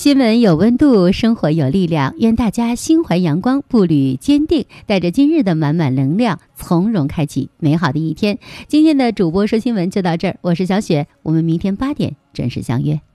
新闻有温度，生活有力量，愿大家心怀阳光，步履坚定，带着今日的满满能量，从容开启美好的一天。今天的主播说新闻就到这儿，我是小雪，我们明天8点准时相约。